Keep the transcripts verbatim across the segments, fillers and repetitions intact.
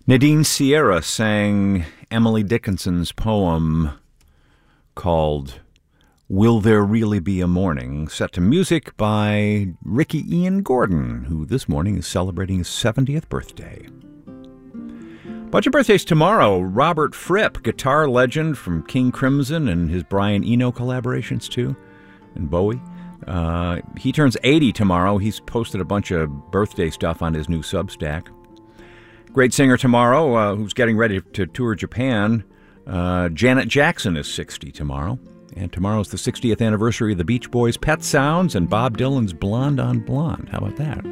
Nadine Sierra sang Emily Dickinson's poem called Will There Really Be a Morning, set to music by Ricky Ian Gordon, who this morning is celebrating his seventieth birthday. Bunch of birthdays tomorrow. Robert Fripp, guitar legend from King Crimson and his Brian Eno collaborations too, and Bowie. Uh, he turns eighty tomorrow. He's posted a bunch of birthday stuff on his new Substack. Great singer tomorrow, uh, who's getting ready to tour Japan. Uh, Janet Jackson is sixty tomorrow. And tomorrow's the sixtieth anniversary of the Beach Boys' Pet Sounds and Bob Dylan's Blonde on Blonde. How about that?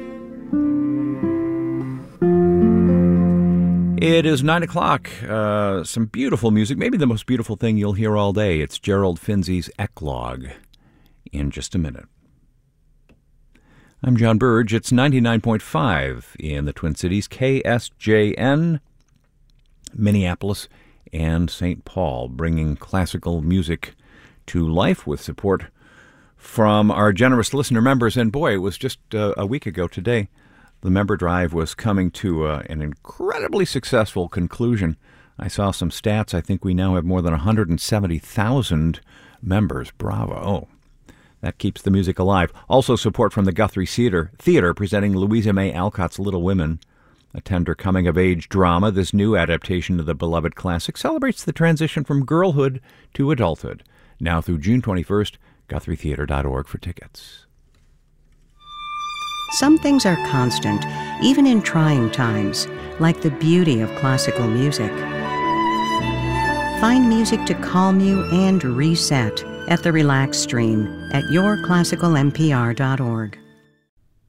It is nine o'clock. Uh, some beautiful music. Maybe the most beautiful thing you'll hear all day. It's Gerald Finzi's Eclogue in just a minute. I'm John Burge. It's ninety-nine point five in the Twin Cities, K S J N, Minneapolis, and Saint Paul, bringing classical music to life with support from our generous listener members. And boy, it was just uh, a week ago today, the member drive was coming to uh, an incredibly successful conclusion. I saw some stats. I think we now have more than one hundred seventy thousand members. Bravo. That keeps the music alive. Also support from the Guthrie Theater, Theater presenting Louisa May Alcott's Little Women, a tender coming-of-age drama. This new adaptation of the beloved classic celebrates the transition from girlhood to adulthood. Now through June twenty-first, guthrie theater dot org for tickets. Some things are constant, even in trying times, like the beauty of classical music. Find music to calm you and reset at the Relax Stream at your classical m p r dot org.